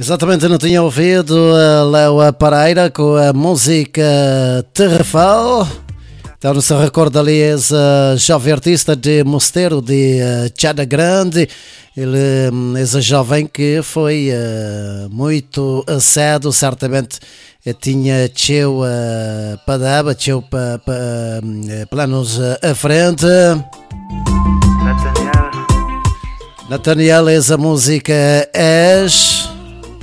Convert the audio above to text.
Exatamente, eu não tinha ouvido Léo Pereira com a música Terrafal. Então não se recorda ali esse jovem artista de Mosteiro, de Chada Grande. Ele, esse jovem que foi muito cedo, certamente tinha teu padaba, teu planos à frente. Nathaniel, essa música és...